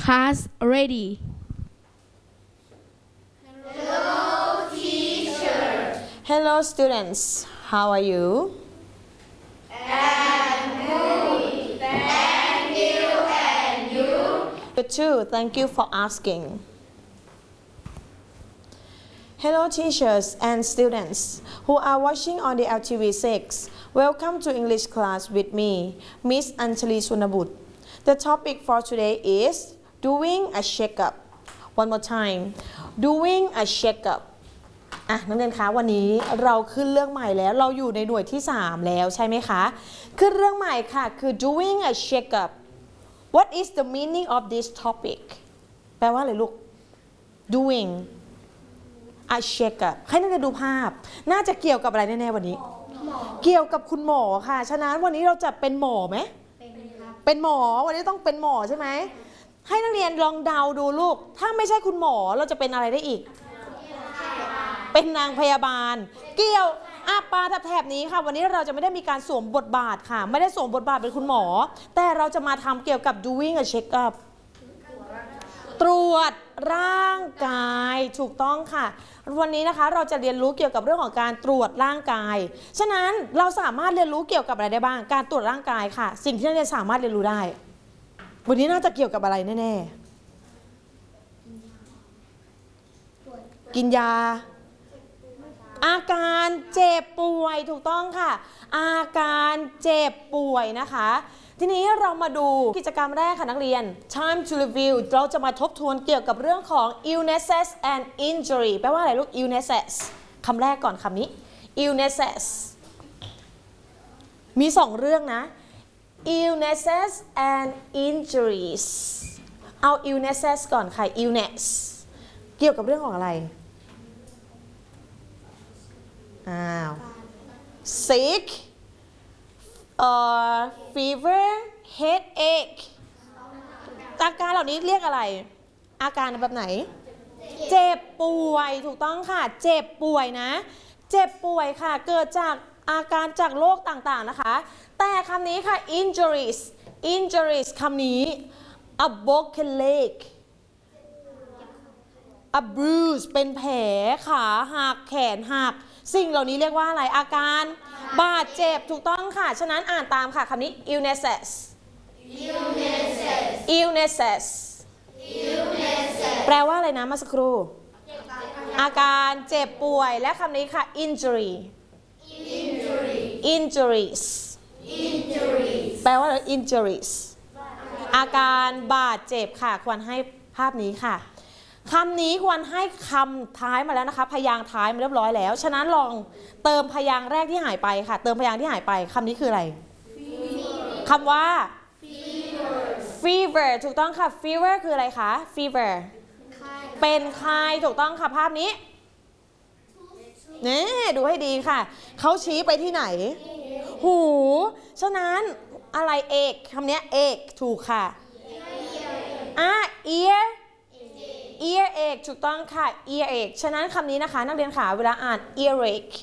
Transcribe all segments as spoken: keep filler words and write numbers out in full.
Class ready. Hello, teacher. Hello, students. How are you? I'm good. Thank you. And you? Good too. Thank you for asking. Hello, teachers and students who are watching on the L T V six. Welcome to English class with me, Miss Anjali Sunabut. The topic for today is doing a checkup. One more time. Doing a checkup. อ่ะนักเรียนคะวันนี้เราขึ้นเรื่องใหม่แล้วเราอยู่ในหน่วยที่สามแล้วใช่ไหมคะขึ้นเรื่องใหม่ค่ะคือ doing a checkup. What is the meaning of this topic? แปลว่าอะไรลูก doing a checkup ให้นักเรียนดูภาพน่าจะเกี่ยวกับอะไรแน่ๆวันนี้เกี่ยวกับคุณหมอค่ะฉะนั้นวันนี้เราจะเป็นหมอไหมเป็นหมอวันนี้ต้องเป็นหมอใช่ไหมให้นักเรียนลองเดาดูลูกถ้าไม่ใช่คุณหมอเราจะเป็นอะไรได้อีกเป็นนางพยาบาลเกี่ยวอาปาแถบนี้ค่ะวันนี้เราจะไม่ได้มีการสวมบทบาทค่ะไม่ได้สวมบทบาทเป็นคุณหมอแต่เราจะมาทำเกี่ยวกับ doing a check up ตรวจร่างกายถูกต้องค่ะวันนี้นะคะเราจะเรียนรู้เกี่ยวกับเรื่องของการตรวจร่างกายฉะนั้นเราสามารถเรียนรู้เกี่ยวกับอะไรได้บ้างการตรวจร่างกายค่ะสิ่งที่นักเรียนสามารถเรียนรู้ได้วันนี้น่าจะเกี่ยวกับอะไรแน่ๆกินยาอาการเจ็บป่วยถูกต้องค่ะอาการเจ็บป่วยนะคะทีนี้เรามาดูกิจกรรมแรกค่ะนักเรียน time to review เราจะมาทบทวนเกี่ยวกับเรื่องของ illnesses and injury แปลว่าอะไรลูก illnesses คำแรกก่อนคำนี้ illnesses มีสองเรื่องนะ illnesses and injuries เอา illnesses ก่อนค่ะ illness เกี่ยวกับเรื่องของอะไรอ้าว sick uh, fever headache อาการเหล่านี้เรียกอะไรอาการแบบไหนเจ็บป่วยถูกต้องค่ะเจ็บป่วยนะเจ็บป่วยค่ะเกิดจากอาการจากโรคต่างๆนะคะแต่คำนี้ค่ะ injuries injuries คำนี้ a broken leg a bruise เป็นแผลขาหักแขนหักสิ่งเหล่านี้เรียกว่าอะไรอาการบาดเจ็บถูกต้องค่ะฉะนั้นอ่านตามค่ะคำนี้ illnesses illnesses illnesses illnesses แปลว่าอะไรนะเมื่อสักครู่อาการเจ็บป่วยและคำนี้ค่ะ injury injury injuries injuries แปลว่าอะไร injuries อาการบาดเจ็บค่ะควรให้ภาพนี้ค่ะคำนี้ควรให้คำท้ายมาแล้วนะคะพยางค์ท้ายมาเรียบร้อยแล้วฉะนั้นลองเติมพยางค์แรกที่หายไปค่ะเติมพยางค์ที่หายไปคำนี้คืออะไรคำว่า fever ถูกต้องค่ะ fever คืออะไรคะ fever เป็นไข้ถูกต้องค่ะภาพนี้นี่ดูให้ดีค่ะเขาชี้ไปที่ไหนหูฉะนั้นอะไรเอกคำนี้เอกถูกค่ะอ่ะ ear earache ถูกต้องค่ะ earache ฉะนั้นคำนี้นะคะนักเรียนค่ะเวลาอ่าน earache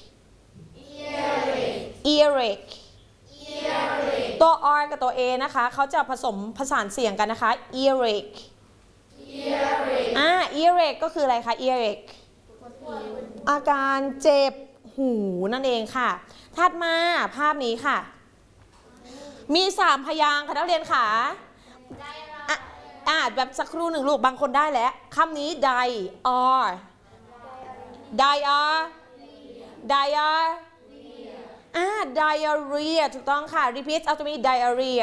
earache ตัว r กับตัว a นะคะเขาจะผสมผสานเสียงกันนะคะ earache อ่า earache ก็คืออะไรคะ earache อาการเจ็บหูนั่นเองค่ะถัดมาภาพนี้ค่ะมีสามพยางค์ค่ะนักเรียนค่ะอ่านแบบสักครู่หนึ่งลูกบางคนได้แล้วคำนี้ diarrhea diarrhea diarrhea อ่า diarrhea ถูกต้องค่ะ repeat after me diarrhea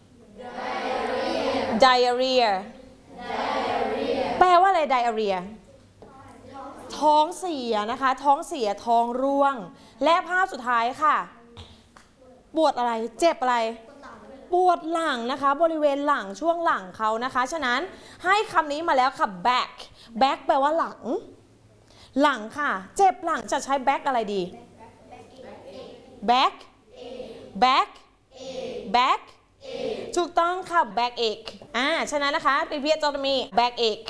diarrhea แปลว่าอะไร diarrhea ท้องเสียนะคะท้องเสียท้องร่วงและภาพสุดท้ายค่ะปวดอะไรเจ็บอะไรปวดหลังนะคะบริเวณหลังช่วงหลังเขานะคะฉะนั้นให้คำนี้มาแล้วค่ะ back back แปลว่าหลังหลังค่ะเจ็บหลังจะใช้ back อะไรดี back back back ถูกต้องค่ะ back ache อ่าฉะนั้นนะคะรีพีทต่อมี back ache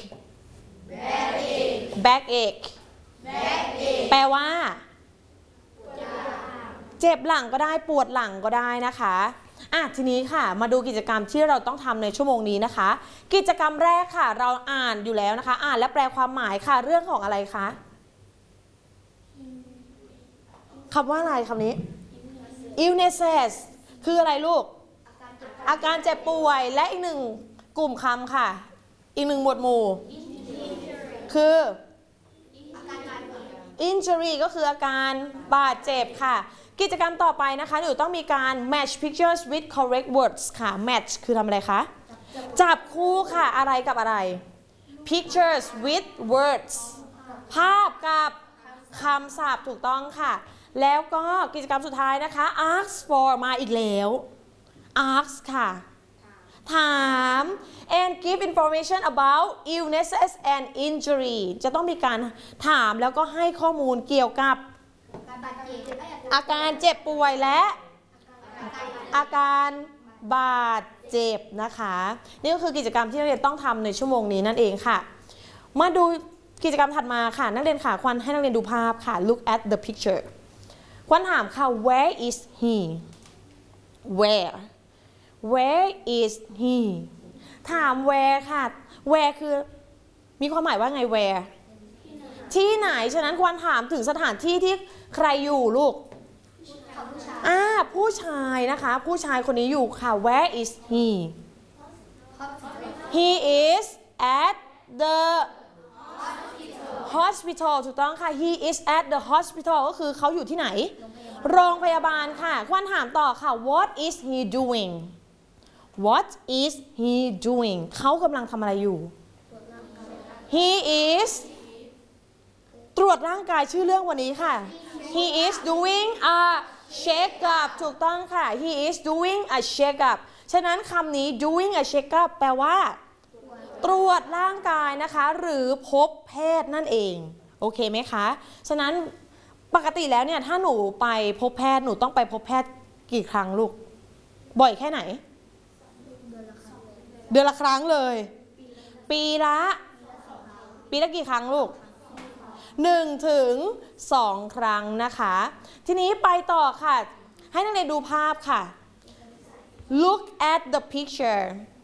back ache แปลว่าเจ็บหลังก็ได้ปวดหลังก็ได้นะคะอ่ะทีนี้ค่ะมาดูกิจกรรมที่เราต้องทำในชั่วโมงนี้นะคะกิจกรรมแรกค่ะเราอ่านอยู่แล้วนะคะอ่านและแปลความหมายค่ะเรื่องของอะไรคะคำว่าอะไรคำนี้ illnesses คืออะไรลูกอาการเจ็บป่วยและอีกหนึ่งกลุ่มคำค่ะอีกหนึ่งหมวดหมู่คือ injury ก็คืออาการบาดเจ็บค่ะกิจกรรมต่อไปนะคะหนูต้องมีการ match pictures with correct words ค่ะ match คือทำอะไรคะจับคู่ค่ะอะไรกับอะไร pictures with words ภาพกับคำศัพท์ถูกต้องค่ะแล้วก็กิจกรรมสุดท้ายนะคะ ask for มาอีกแล้ว ask ค่ะถาม and give information about illnesses and injury จะต้องมีการถามแล้วก็ให้ข้อมูลเกี่ยวกับอาการเจ็บป่วยและอาการบาดเจ็บนะคะนี่ก็คือกิจกรรมที่นักเรียนต้องทำในชั่วโมงนี้นั่นเองค่ะมาดูกิจกรรมถัดมาค่ะนักเรียนค่ะควันให้นักเรียนดูภาพค่ะ look at the picture ควันถามค่ะ where is he where where is he ถาม where ค่ะ where คือมีความหมายว่าไง where ที่ไหนฉะนั้นควรถามถึงสถานที่ที่ใครอยู่ลูกอ่าผู้ชายนะคะผู้ชายคนนี้อยู่ค่ะ where is he he is at the hospital ถูกต้องค่ะ he is at the hospital ก็คือเขาอยู่ที่ไหนโรงพยาบาลค่ะควรถามต่อค่ะ what is he doing what is he doing เขากำลังทำอะไรอยู่ he is ตรวจร่างกายชื่อเรื่องวันนี้ค่ะ he is doing a check up ถูกต้องค่ะ he is doing a check up ฉะนั้นคำนี้ doing a check up แปลว่าตรวจร่างกายนะคะหรือพบแพทย์นั่นเองโอเคไหมคะฉะนั้นปกติแล้วเนี่ยถ้าหนูไปพบแพทย์หนูต้องไปพบแพทย์กี่ครั้งลูกบ่อยแค่ไหนเดือนละครั้งเลยปีละปีละกี่ครั้งลูกหนึ่งถึงสองครั้งนะคะทีนี้ไปต่อค่ะให้นักเรียนดูภาพค่ะ look at the picture